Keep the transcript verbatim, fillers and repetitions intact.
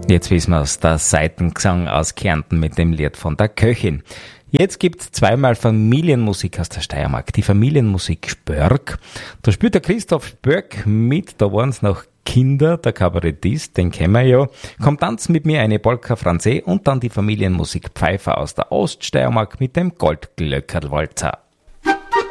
Jetzt wissen wir es, der Seitengesang aus Kärnten mit dem Lied von der Köchin. Jetzt gibt's zweimal Familienmusik aus der Steiermark, die Familienmusik Spörk. Da spielt der Christoph Spörk mit, da waren's noch Kinder, der Kabarettist, den kennen wir ja. Kommt tanzen mit mir eine Polka Francais und dann die Familienmusik Pfeifer aus der Oststeiermark mit dem Goldglöckerlwalzer.